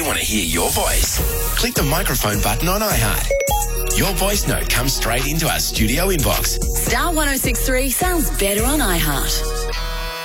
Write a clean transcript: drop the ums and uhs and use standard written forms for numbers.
want to hear your voice. Click the microphone button on iHeart. Your voice note comes straight into our studio inbox. Star 106.3 sounds better on iHeart.